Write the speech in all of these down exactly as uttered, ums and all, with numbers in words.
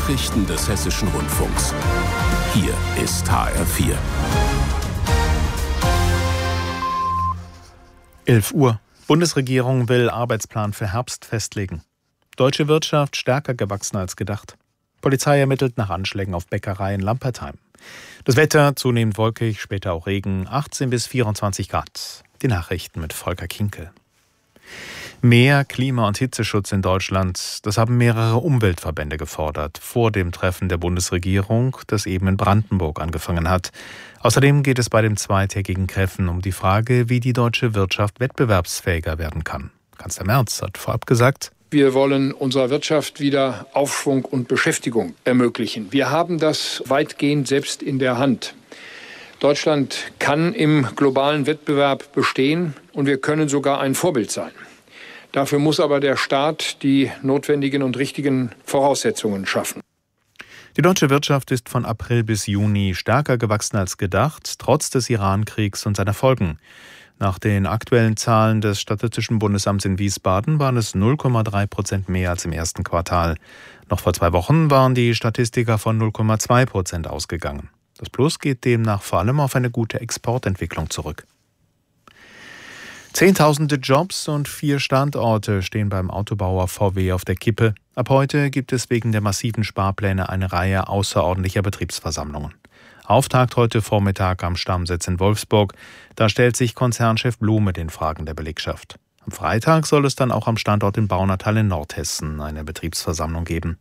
Nachrichten des Hessischen Rundfunks. Hier ist H R vier. elf Uhr. Bundesregierung will Arbeitsplan für Herbst festlegen. Deutsche Wirtschaft stärker gewachsen als gedacht. Polizei ermittelt nach Anschlägen auf Bäckerei in Lampertheim. Das Wetter zunehmend wolkig, später auch Regen, achtzehn bis vierundzwanzig Grad. Die Nachrichten mit Volker Kinkel. Mehr Klima- und Hitzeschutz in Deutschland, das haben mehrere Umweltverbände gefordert, vor dem Treffen der Bundesregierung, das eben in Brandenburg angefangen hat. Außerdem geht es bei dem zweitägigen Treffen um die Frage, wie die deutsche Wirtschaft wettbewerbsfähiger werden kann. Kanzler Merz hat vorab gesagt: Wir wollen unserer Wirtschaft wieder Aufschwung und Beschäftigung ermöglichen. Wir haben das weitgehend selbst in der Hand. Deutschland kann im globalen Wettbewerb bestehen und wir können sogar ein Vorbild sein. Dafür muss aber der Staat die notwendigen und richtigen Voraussetzungen schaffen. Die deutsche Wirtschaft ist von April bis Juni stärker gewachsen als gedacht, trotz des Iran-Kriegs und seiner Folgen. Nach den aktuellen Zahlen des Statistischen Bundesamts in Wiesbaden waren es null Komma drei Prozent mehr als im ersten Quartal. Noch vor zwei Wochen waren die Statistiker von null Komma zwei Prozent ausgegangen. Das Plus geht demnach vor allem auf eine gute Exportentwicklung zurück. Zehntausende Jobs und vier Standorte stehen beim Autobauer V W auf der Kippe. Ab heute gibt es wegen der massiven Sparpläne eine Reihe außerordentlicher Betriebsversammlungen. Auftakt heute Vormittag am Stammsitz in Wolfsburg. Da stellt sich Konzernchef Blume den Fragen der Belegschaft. Am Freitag soll es dann auch am Standort in Baunatal in Nordhessen eine Betriebsversammlung geben.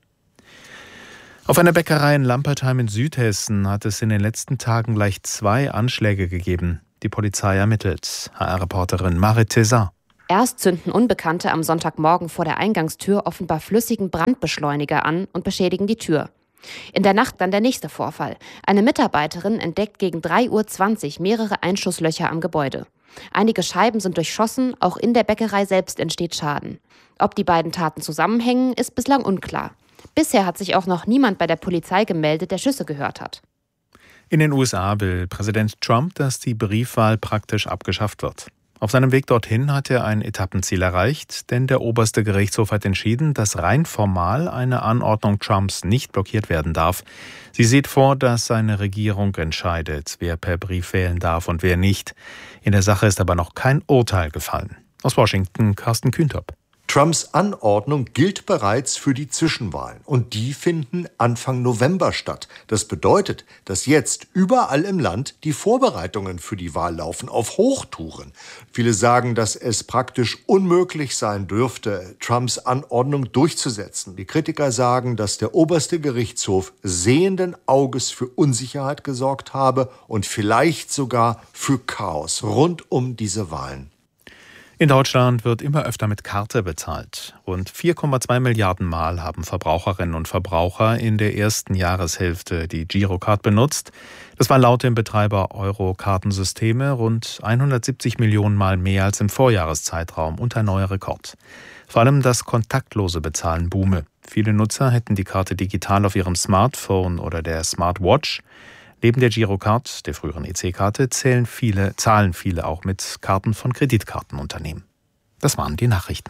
Auf einer Bäckerei in Lampertheim in Südhessen hat es in den letzten Tagen gleich zwei Anschläge gegeben. Die Polizei ermittelt. H R-Reporterin Marit Tessar. Erst zünden Unbekannte am Sonntagmorgen vor der Eingangstür offenbar flüssigen Brandbeschleuniger an und beschädigen die Tür. In der Nacht dann der nächste Vorfall. Eine Mitarbeiterin entdeckt gegen drei Uhr zwanzig mehrere Einschusslöcher am Gebäude. Einige Scheiben sind durchschossen, auch in der Bäckerei selbst entsteht Schaden. Ob die beiden Taten zusammenhängen, ist bislang unklar. Bisher hat sich auch noch niemand bei der Polizei gemeldet, der Schüsse gehört hat. In den U S A will Präsident Trump, dass die Briefwahl praktisch abgeschafft wird. Auf seinem Weg dorthin hat er ein Etappenziel erreicht, denn der oberste Gerichtshof hat entschieden, dass rein formal eine Anordnung Trumps nicht blockiert werden darf. Sie sieht vor, dass seine Regierung entscheidet, wer per Brief wählen darf und wer nicht. In der Sache ist aber noch kein Urteil gefallen. Aus Washington, Carsten Kühntop. Trumps Anordnung gilt bereits für die Zwischenwahlen und die finden Anfang November statt. Das bedeutet, dass jetzt überall im Land die Vorbereitungen für die Wahl laufen, auf Hochtouren. Viele sagen, dass es praktisch unmöglich sein dürfte, Trumps Anordnung durchzusetzen. Die Kritiker sagen, dass der oberste Gerichtshof sehenden Auges für Unsicherheit gesorgt habe und vielleicht sogar für Chaos rund um diese Wahlen. In Deutschland wird immer öfter mit Karte bezahlt. Rund vier Komma zwei Milliarden Mal haben Verbraucherinnen und Verbraucher in der ersten Jahreshälfte die Girocard benutzt. Das war laut dem Betreiber Euro-Kartensysteme rund hundertsiebzig Millionen Mal mehr als im Vorjahreszeitraum und ein neuer Rekord. Vor allem das kontaktlose Bezahlen boome. Viele Nutzer hätten die Karte digital auf ihrem Smartphone oder der Smartwatch. Neben der Girocard, der früheren E C-Karte, zählen viele, zahlen viele auch mit Karten von Kreditkartenunternehmen. Das waren die Nachrichten.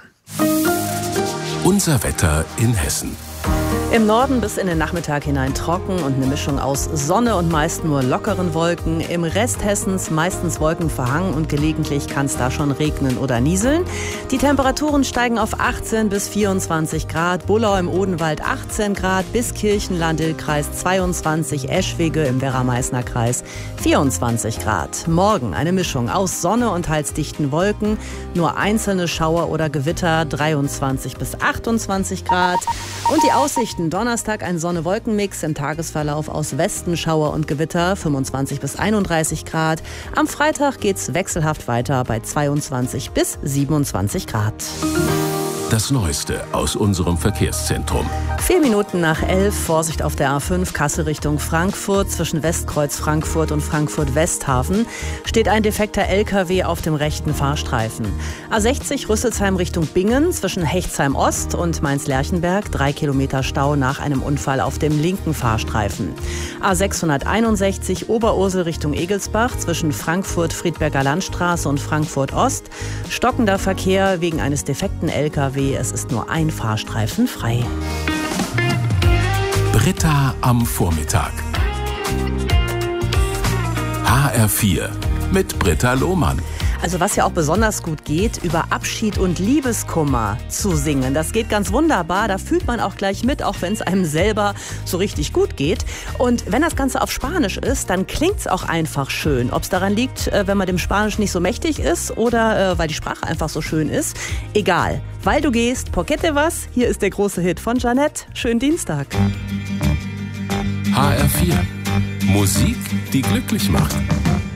Unser Wetter in Hessen. Im Norden bis in den Nachmittag hinein trocken und eine Mischung aus Sonne und meist nur lockeren Wolken. Im Rest Hessens meistens wolkenverhangen und gelegentlich kann es da schon regnen oder nieseln. Die Temperaturen steigen auf achtzehn bis vierundzwanzig Grad. Bullau im Odenwald achtzehn Grad, bis Kirchenland-Dill-Kreis zweiundzwanzig, Eschwege im Werra-Meißner Kreis vierundzwanzig Grad. Morgen eine Mischung aus Sonne und teils dichten Wolken. Nur einzelne Schauer oder Gewitter dreiundzwanzig bis achtundzwanzig Grad. Und die Aussichten: Donnerstag ein Sonne-Wolken-Mix, im Tagesverlauf aus Westen Schauer und Gewitter, fünfundzwanzig bis einunddreißig Grad. Am Freitag geht's wechselhaft weiter bei zweiundzwanzig bis siebenundzwanzig Grad. Das Neueste aus unserem Verkehrszentrum. Vier Minuten nach elf, Vorsicht auf der A fünf, Kassel Richtung Frankfurt. Zwischen Westkreuz Frankfurt und Frankfurt-Westhafen steht ein defekter L K W auf dem rechten Fahrstreifen. A sechzig Rüsselsheim Richtung Bingen, zwischen Hechtsheim Ost und Mainz-Lerchenberg, drei Kilometer Stau nach einem Unfall auf dem linken Fahrstreifen. A sechshunderteinundsechzig Oberursel Richtung Egelsbach, zwischen Frankfurt-Friedberger Landstraße und Frankfurt Ost. Stockender Verkehr wegen eines defekten L K W. Es ist nur ein Fahrstreifen frei. Britta am Vormittag. H R vier mit Britta Lohmann. Also was ja auch besonders gut geht, über Abschied und Liebeskummer zu singen. Das geht ganz wunderbar, da fühlt man auch gleich mit, auch wenn es einem selber so richtig gut geht. Und wenn das Ganze auf Spanisch ist, dann klingt es auch einfach schön. Ob es daran liegt, wenn man dem Spanisch nicht so mächtig ist oder äh, weil die Sprache einfach so schön ist. Egal, weil du gehst, ¿por qué te vas? Hier ist der große Hit von Jeanette. Schönen Dienstag. H R vier. Musik, die glücklich macht.